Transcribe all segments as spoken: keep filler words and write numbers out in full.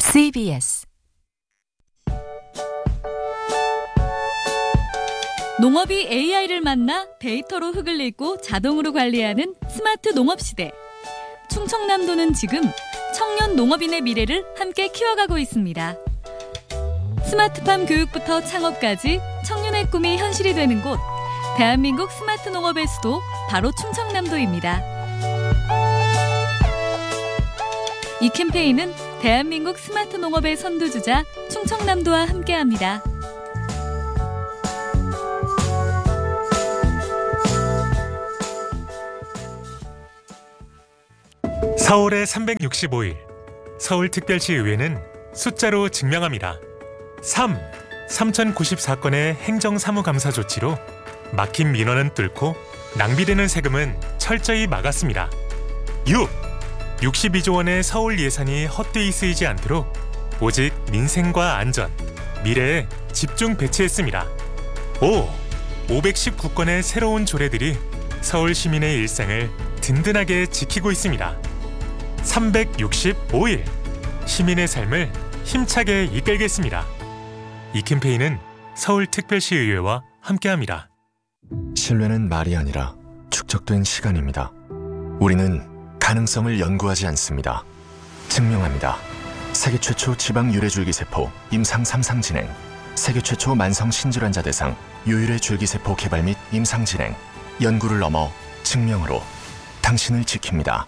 씨비에스 농업이 에이아이를 만나 데이터로 흙을 읽고 자동으로 관리하는 스마트 농업 시대. 충청남도는 지금 청년 농업인의 미래를 함께 키워가고 있습니다. 스마트팜 교육부터 창업까지 청년의 꿈이 현실이 되는 곳, 대한민국 스마트 농업의 수도 바로 충청남도입니다. 이 캠페인은 대한민국 스마트 농업의 선두주자 충청남도와 함께합니다. 사월의 삼백육십오 일, 서울특별시의회는 숫자로 증명합니다. 삼. 삼천구십사 건의 행정사무감사 조치로 막힌 민원은 뚫고 낭비되는 세금은 철저히 막았습니다. 육. 육십이조 원의 서울 예산이 헛되이 쓰이지 않도록 오직 민생과 안전, 미래에 집중 배치했습니다. 오. 오백십구 건의 새로운 조례들이 서울 시민의 일상을 든든하게 지키고 있습니다. 삼백육십오 일, 시민의 삶을 힘차게 이끌겠습니다. 이 캠페인은 서울특별시의회와 함께합니다. 신뢰는 말이 아니라 축적된 시간입니다. 우리는 가능성을 연구하지 않습니다. 증명합니다. 세계 최초 지방 유래줄기세포 임상 삼 상 진행, 세계 최초 만성 신질환자 대상 유일의 줄기세포 개발 및 임상 진행, 연구를 넘어 증명으로 당신을 지킵니다.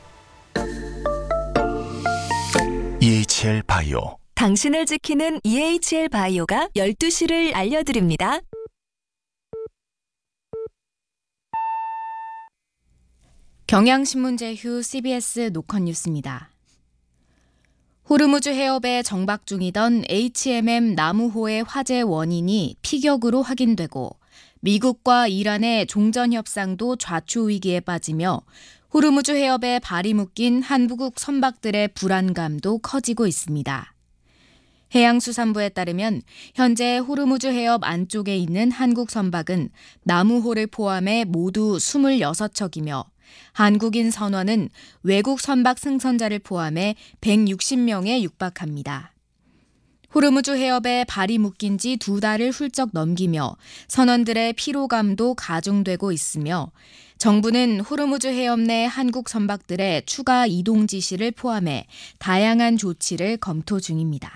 이에이치엘 바이오. 당신을 지키는 이에이치엘 바이오가 열두 시를 알려드립니다. 경향신문 제휴 씨비에스 노컷 뉴스입니다. 호르무즈 해협에 정박 중이던 에이치엠엠 나무호의 화재 원인이 피격으로 확인되고 미국과 이란의 종전 협상도 좌초 위기에 빠지며 호르무즈 해협에 발이 묶인 한국 선박들의 불안감도 커지고 있습니다. 해양수산부에 따르면 현재 호르무즈 해협 안쪽에 있는 한국 선박은 나무호를 포함해 모두 이십육 척이며 한국인 선원은 외국 선박 승선자를 포함해 백육십 명에 육박합니다. 호르무즈 해협에 발이 묶인 지 두 달을 훌쩍 넘기며 선원들의 피로감도 가중되고 있으며 정부는 호르무즈 해협 내 한국 선박들의 추가 이동 지시를 포함해 다양한 조치를 검토 중입니다.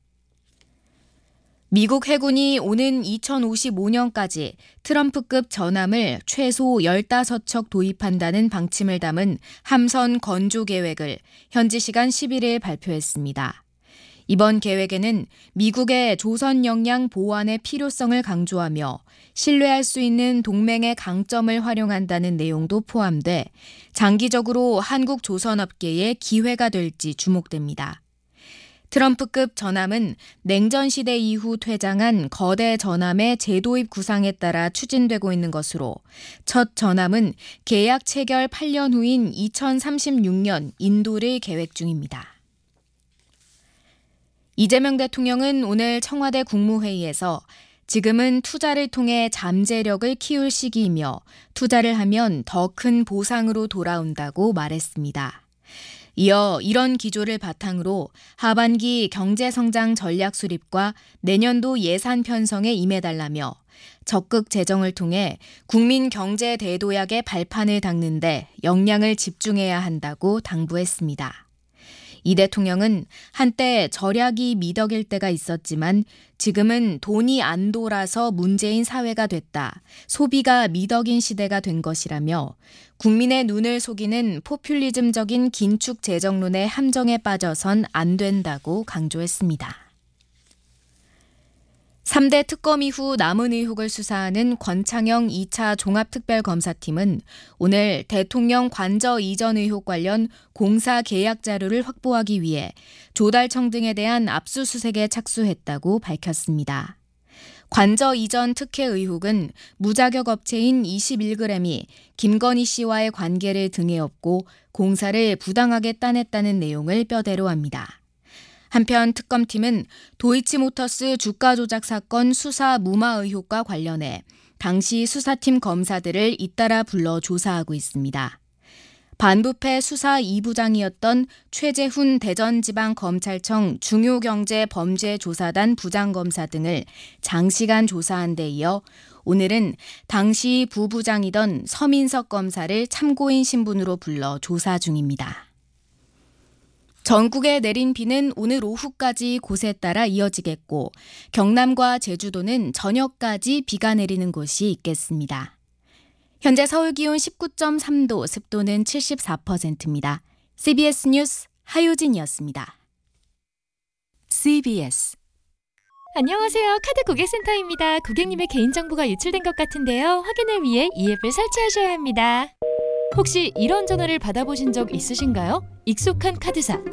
미국 해군이 오는 이천오십오 년까지 트럼프급 전함을 최소 열다섯 척 도입한다는 방침을 담은 함선 건조 계획을 현지 시간 십일 일 발표했습니다. 이번 계획에는 미국의 조선 역량 보완의 필요성을 강조하며 신뢰할 수 있는 동맹의 강점을 활용한다는 내용도 포함돼 장기적으로 한국 조선업계의 기회가 될지 주목됩니다. 트럼프급 전함은 냉전 시대 이후 퇴장한 거대 전함의 재도입 구상에 따라 추진되고 있는 것으로 첫 전함은 계약 체결 팔 년 후인 이천삼십육 년 인도를 계획 중입니다. 이재명 대통령은 오늘 청와대 국무회의에서 지금은 투자를 통해 잠재력을 키울 시기이며 투자를 하면 더 큰 보상으로 돌아온다고 말했습니다. 이어 이런 기조를 바탕으로 하반기 경제성장 전략 수립과 내년도 예산 편성에 임해달라며 적극 재정을 통해 국민 경제 대도약의 발판을 닦는 데 역량을 집중해야 한다고 당부했습니다. 이 대통령은 한때 절약이 미덕일 때가 있었지만 지금은 돈이 안 돌아서 문제인 사회가 됐다. 소비가 미덕인 시대가 된 것이라며 국민의 눈을 속이는 포퓰리즘적인 긴축 재정론의 함정에 빠져선 안 된다고 강조했습니다. 삼 대 특검 이후 남은 의혹을 수사하는 권창영 이 차 종합특별검사팀은 오늘 대통령 관저 이전 의혹 관련 공사 계약 자료를 확보하기 위해 조달청 등에 대한 압수수색에 착수했다고 밝혔습니다. 관저 이전 특혜 의혹은 무자격 업체인 이십일 그램이 김건희 씨와의 관계를 등에 업고 공사를 부당하게 따냈다는 내용을 뼈대로 합니다. 한편 특검팀은 도이치모터스 주가 조작 사건 수사 무마 의혹과 관련해 당시 수사팀 검사들을 잇따라 불러 조사하고 있습니다. 반부패 수사 이 부장이었던 최재훈 대전지방검찰청 중요경제범죄조사단 부장검사 등을 장시간 조사한 데 이어 오늘은 당시 부부장이던 서민석 검사를 참고인 신분으로 불러 조사 중입니다. 전국에 내린 비는 오늘 오후까지 곳에 따라 이어지겠고 경남과 제주도는 저녁까지 비가 내리는 곳이 있겠습니다. 현재 서울 기온 십구 점 삼 도, 습도는 칠십사 퍼센트입니다. 씨비에스 뉴스 하효진이었습니다. 씨비에스 안녕하세요. 카드 고객센터입니다. 고객님의 개인정보가 유출된 것 같은데요. 확인을 위해 이 앱을 설치하셔야 합니다. 혹시 이런 전화를 받아보신 적 있으신가요? 익숙한 카드사